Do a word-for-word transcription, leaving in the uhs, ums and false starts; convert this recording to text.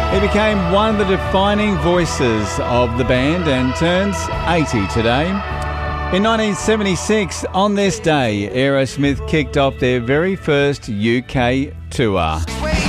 He became one of the defining voices of the band and turns eighty today. In nineteen seventy-six, on this day, Aerosmith kicked off their very first U K tour.